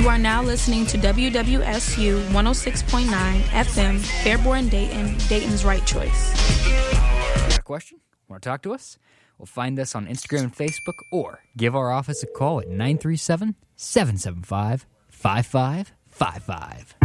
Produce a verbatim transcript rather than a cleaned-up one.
You are now listening to W W S U one oh six point nine F M, Fairborn, Dayton, Dayton's right choice. Got a question? Want to talk to us? Well, find us on Instagram and Facebook, or give our office a call at nine three seven, seven seven five, five five five five.